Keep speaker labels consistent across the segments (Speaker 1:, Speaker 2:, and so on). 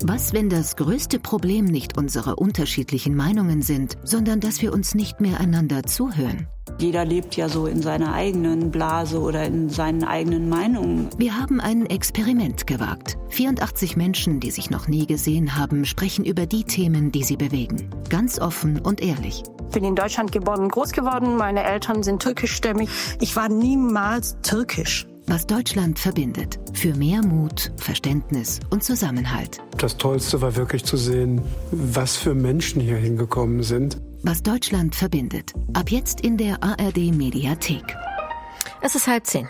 Speaker 1: Was, wenn das größte Problem nicht unsere unterschiedlichen Meinungen sind, sondern dass wir uns nicht mehr einander zuhören?
Speaker 2: Jeder lebt ja so in seiner eigenen Blase oder in seinen eigenen Meinungen.
Speaker 1: Wir haben ein Experiment gewagt. 84 Menschen, die sich noch nie gesehen haben, sprechen über die Themen, die sie bewegen. Ganz offen und ehrlich.
Speaker 3: Ich bin in Deutschland geboren, groß geworden. Meine Eltern sind türkischstämmig. Ich war niemals türkisch.
Speaker 1: Was Deutschland verbindet. Für mehr Mut, Verständnis und Zusammenhalt.
Speaker 4: Das Tollste war wirklich zu sehen, was für Menschen hier hingekommen sind.
Speaker 1: Was Deutschland verbindet. Ab jetzt in der ARD-Mediathek.
Speaker 5: Es ist 9:30.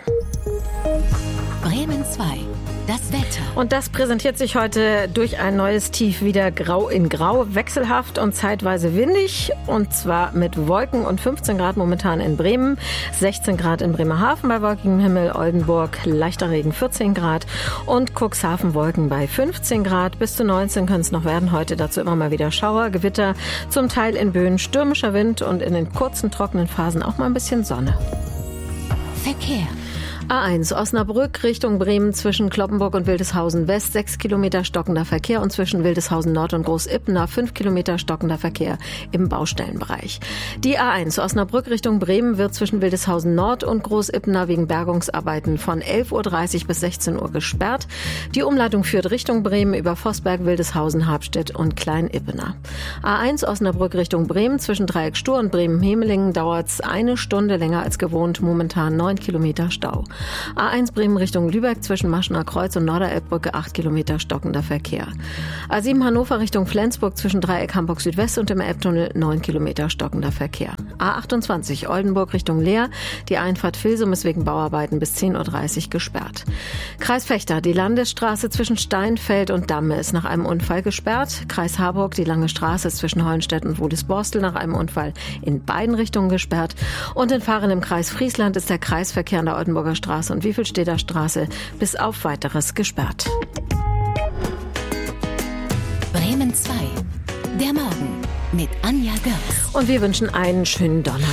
Speaker 1: Bremen 2. Das Wetter.
Speaker 5: Und das präsentiert sich heute durch ein neues Tief wieder grau in grau, wechselhaft und zeitweise windig. Und zwar mit Wolken und 15 Grad momentan in Bremen, 16 Grad in Bremerhaven bei wolkigem Himmel, Oldenburg leichter Regen 14 Grad und Cuxhaven Wolken bei 15 Grad. Bis zu 19 können es noch werden. Heute dazu immer mal wieder Schauer, Gewitter, zum Teil in Böen stürmischer Wind und in den kurzen trockenen Phasen auch mal ein bisschen Sonne.
Speaker 1: Verkehr.
Speaker 5: A1 Osnabrück Richtung Bremen zwischen Cloppenburg und Wildeshausen West 6 Kilometer stockender Verkehr und zwischen Wildeshausen Nord und Großippener 5 Kilometer stockender Verkehr im Baustellenbereich. Die A1 Osnabrück Richtung Bremen wird zwischen Wildeshausen Nord und Großippener wegen Bergungsarbeiten von 11:30 Uhr bis 16 Uhr gesperrt. Die Umleitung führt Richtung Bremen über Vossberg, Wildeshausen, Habstedt und Kleinippener. A1 Osnabrück Richtung Bremen zwischen Dreieck Stur und Bremen-Hemelingen dauert es 1 Stunde länger als gewohnt, momentan 9 Kilometer Stau. A1 Bremen Richtung Lübeck zwischen Maschener Kreuz und Norderelbbrücke 8 Kilometer stockender Verkehr. A7 Hannover Richtung Flensburg zwischen Dreieck Hamburg Südwest und dem Elbtunnel 9 Kilometer stockender Verkehr. A28 Oldenburg Richtung Leer. Die Einfahrt Vilsum ist wegen Bauarbeiten bis 10:30 Uhr gesperrt. Kreis Vechta, die Landesstraße zwischen Steinfeld und Damme ist nach einem Unfall gesperrt. Kreis Harburg, die Lange Straße ist zwischen Hollenstedt und Wodisborstel nach einem Unfall in beiden Richtungen gesperrt. Und in Fahren im Kreis Friesland ist der Kreisverkehr an der Oldenburger Straße und Wiefelstedter Straße bis auf Weiteres gesperrt.
Speaker 1: Bremen 2. Der Morgen mit Anja Görs.
Speaker 5: Und wir wünschen einen schönen Donnerstag.